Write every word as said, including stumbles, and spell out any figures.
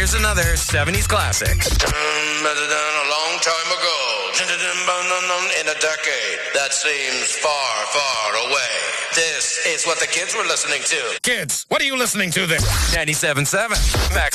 here's another seventies classic. A long time ago, in a decade that seems far, far away. This is what the kids were listening to. Kids, what are you listening to this? ninety-seven point seven Max